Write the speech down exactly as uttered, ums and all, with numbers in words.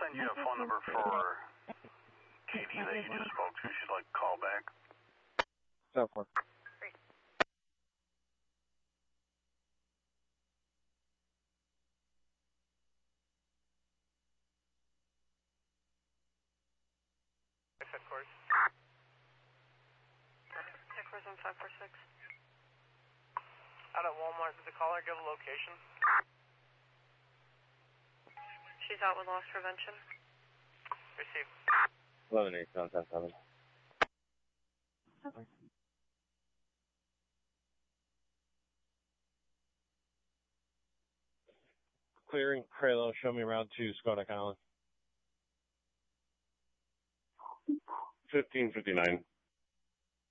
send you a phone number for Katie that you just spoke to. She'd like to call back. So far. Great. Headquarters. Headquarters on five four six. Out at Walmart, did the caller give a location? She's out with loss prevention. Receive. eleven eight, seven ten seven. Okay. Clearing Craylo, show me around to Skoda Collins. fifteen fifty-nine.